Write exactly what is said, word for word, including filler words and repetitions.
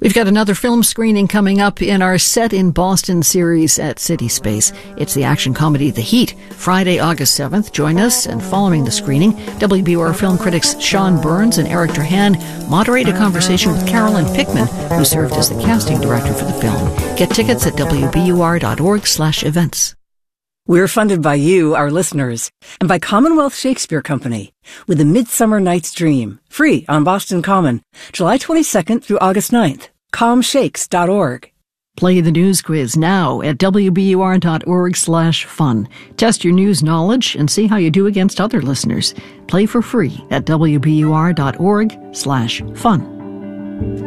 We've got another film screening coming up in our Set in Boston series at City Space. It's the action comedy The Heat, Friday, August seventh. Join us, and following the screening, W B U R film critics Sean Burns and Eric Durhan moderate a conversation with Carolyn Pickman, who served as the casting director for the film. Get tickets at W B U R dot org slash events. We're funded by you, our listeners, and by Commonwealth Shakespeare Company with A Midsummer Night's Dream, free on Boston Common, July twenty-second through August ninth. com shakes dot org. Play the news quiz now at W B U R dot org slash fun. Test your news knowledge and see how you do against other listeners. Play for free at W B U R dot org slash fun.